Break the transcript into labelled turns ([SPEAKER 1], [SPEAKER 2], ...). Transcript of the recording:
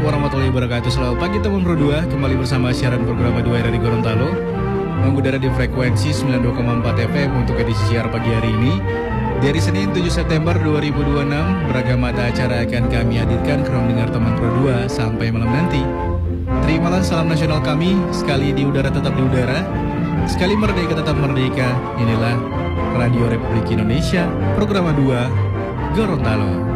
[SPEAKER 1] warahmatullahi wabarakatuh. Selamat pagi teman Pro 2, kembali bersama siaran program 2 dari Gorontalo, mengudara di frekuensi 92,4 FM untuk edisi siar pagi hari ini. Dari Senin 7 September 2026, beragam mata acara akan kami hadirkan ke ruang dengar teman Pro 2 sampai malam nanti. Terimalah salam nasional kami, sekali di udara tetap di udara, sekali merdeka tetap merdeka. Inilah Radio Republik Indonesia, program 2 Gorontalo.